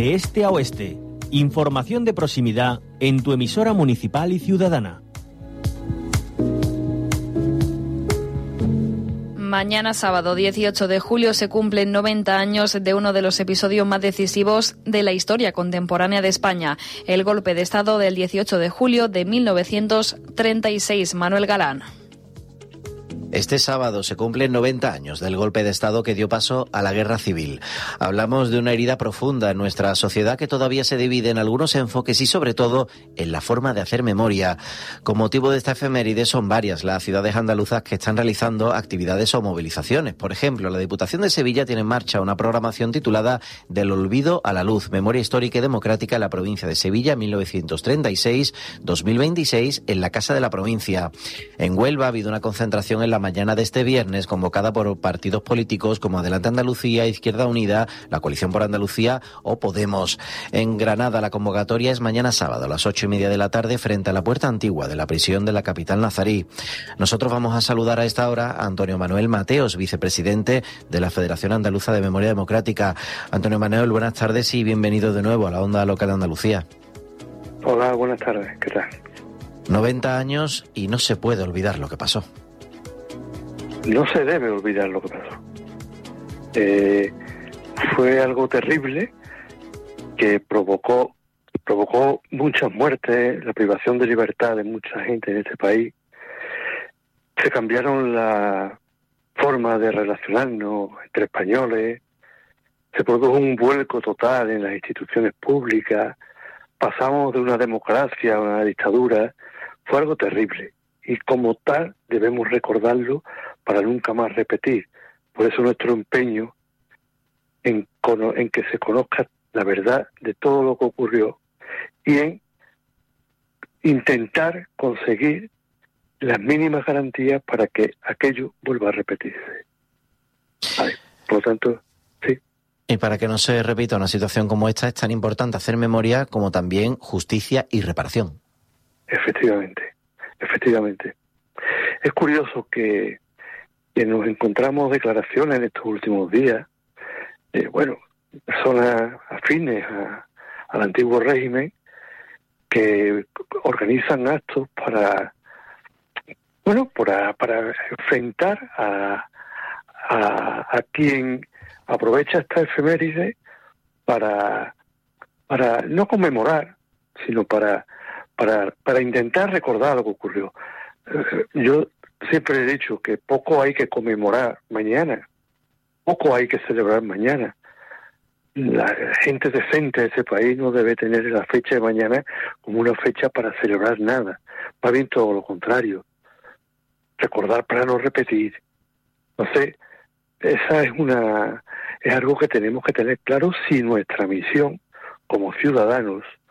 de este a oeste. Información de proximidad en tu emisora municipal y ciudadana. Mañana sábado 18 de julio se cumplen 90 años de uno de los episodios más decisivos de la historia contemporánea de España, el golpe de Estado del 18 de julio de 1936. Manuel Galán. Este sábado se cumplen 90 años del golpe de Estado que dio paso a la guerra civil. Hablamos de una herida profunda en nuestra sociedad que todavía se divide en algunos enfoques y sobre todo en la forma de hacer memoria. Con motivo de esta efeméride son varias las ciudades andaluzas que están realizando actividades o movilizaciones. Por ejemplo, la Diputación de Sevilla tiene en marcha una programación titulada Del olvido a la luz, memoria histórica y democrática en la provincia de Sevilla 1936-2026 en la Casa de la Provincia. En Huelva ha habido una concentración en la mañana de este viernes convocada por partidos políticos como Adelante Andalucía, Izquierda Unida, la Coalición por Andalucía o Podemos. En Granada la convocatoria es mañana sábado a las 8:30 de la tarde frente a la Puerta Antigua de la prisión de la capital nazarí. Nosotros vamos a saludar a esta hora a Antonio Manuel Mateos, vicepresidente de la Federación Andaluza de Memoria Democrática. Antonio Manuel, buenas tardes y bienvenido de nuevo a la Onda Local de Andalucía. Hola, buenas tardes, ¿qué tal? 90 años y no se puede olvidar lo que pasó. No se debe olvidar lo que pasó. Fue algo terrible que provocó muchas muertes, la privación de libertad de mucha gente en este país. Se cambiaron la forma de relacionarnos entre españoles, se produjo un vuelco total en las instituciones públicas, pasamos de una democracia a una dictadura. Fue algo terrible y como tal debemos recordarlo para nunca más repetir. Por eso nuestro empeño en que se conozca la verdad de todo lo que ocurrió y en intentar conseguir las mínimas garantías para que aquello vuelva a repetirse. Vale. Por lo tanto, sí. Y para que no se repita una situación como esta, es tan importante hacer memoria como también justicia y reparación. Efectivamente. Es curioso que nos encontramos declaraciones en estos últimos días de, personas afines al antiguo régimen que organizan actos para enfrentar a quien aprovecha esta efeméride para no conmemorar, sino para intentar recordar lo que ocurrió. Yo siempre he dicho que poco hay que conmemorar mañana, poco hay que celebrar mañana. La gente decente de ese país no debe tener la fecha de mañana como una fecha para celebrar nada, más bien todo lo contrario. Recordar para no repetir. Entonces, esa es algo que tenemos que tener claro si nuestra misión como ciudadanos